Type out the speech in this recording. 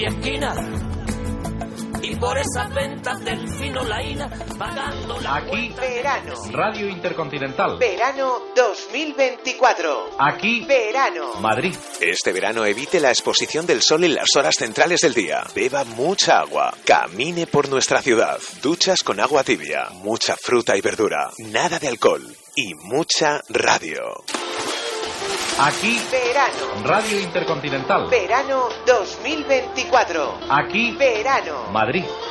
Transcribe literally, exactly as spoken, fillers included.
esquina. Y por esas ventas del fino laína, pagando la Aquí, verano. Radio Intercontinental. Verano dos mil veinticuatro. Aquí, verano. Madrid. Este verano evite la exposición del sol en las horas centrales del día. Beba mucha agua. Camine por nuestra ciudad. Duchas con agua tibia. Mucha fruta y verdura. Nada de alcohol. Y mucha radio. Aquí, verano. Radio Intercontinental. Verano dos mil veinticuatro. Aquí, verano. Madrid.